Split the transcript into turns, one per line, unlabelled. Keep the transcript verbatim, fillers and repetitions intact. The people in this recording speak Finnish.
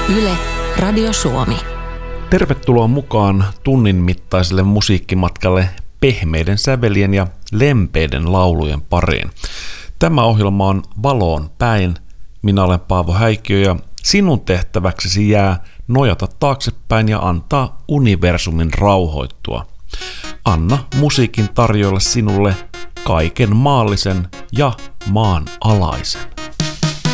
Yle, Radio Suomi.
Tervetuloa mukaan tunnin mittaiselle musiikkimatkalle pehmeiden sävelien ja lempeiden laulujen pariin. Tämä ohjelma on Valoon päin. Minä olen Paavo Häikkiö ja sinun tehtäväksesi jää nojata taaksepäin ja antaa universumin rauhoittua. Anna musiikin tarjoilla sinulle kaiken maallisen ja maanalaisen.